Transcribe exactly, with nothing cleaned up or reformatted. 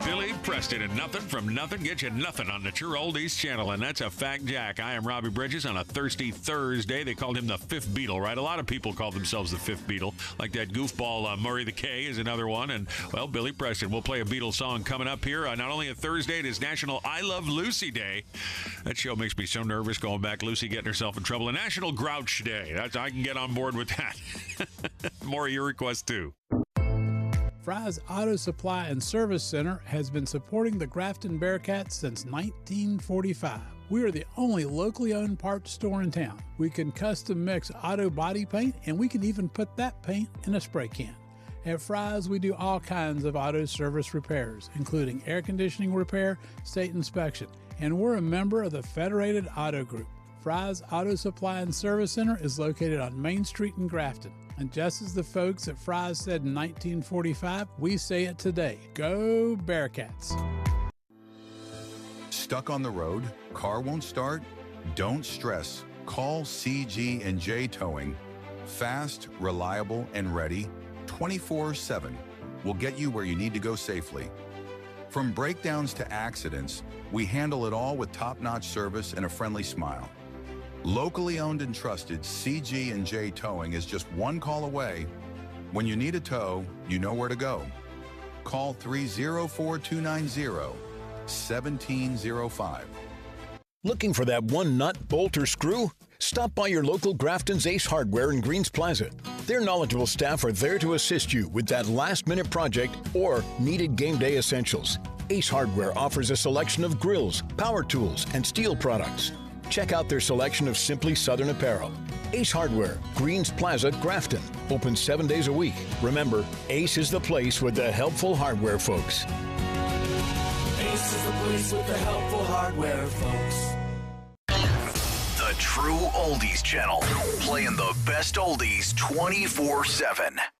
Billy Preston, and nothing from nothing gets you nothing on the True Oldies channel, and that's a fact, Jack. I am Robbie Bridges on a thirsty Thursday. They called him the Fifth Beatle, right? A lot of people call themselves the Fifth Beatle, like that goofball uh, Murray the K is another one, and, well, Billy Preston. We'll play a Beatles song coming up here. Uh, not only a Thursday, it is National I Love Lucy Day. That show makes me so nervous going back. Lucy getting herself in trouble. A National Grouch Day. That's, I can get on board with that. More of your requests, too. Fry's Auto Supply and Service Center has been supporting the Grafton Bearcats since nineteen forty-five. We are the only locally owned parts store in town. We can custom mix auto body paint, and we can even put that paint in a spray can. At Fry's, we do all kinds of auto service repairs, including air conditioning repair, state inspection, and we're a member of the Federated Auto Group. Fry's Auto Supply and Service Center is located on Main Street in Grafton. And just as the folks at Fry's said in nineteen forty-five, we say it today. Go Bearcats! Stuck on the road? Car won't start? Don't stress. Call C G and J Towing. Fast, reliable, and ready twenty-four seven. We'll get you where you need to go safely. From breakdowns to accidents, we handle it all with top-notch service and a friendly smile. Locally owned and trusted, C G and J Towing is just one call away. When you need a tow, you know where to go. Call three oh four, two nine oh, one seven oh five. Looking for that one nut, bolt, or screw? Stop by your local Grafton's Ace Hardware in Greens Plaza. Their knowledgeable staff are there to assist you with that last-minute project or needed game day essentials. Ace Hardware offers a selection of grills, power tools, and steel products. Check out their selection of Simply Southern apparel. Ace Hardware, Greens Plaza, Grafton. Open seven days a week. Remember, Ace is the place with the helpful hardware folks. Ace is the place with the helpful hardware folks. The True Oldies Channel, playing the best oldies twenty-four seven.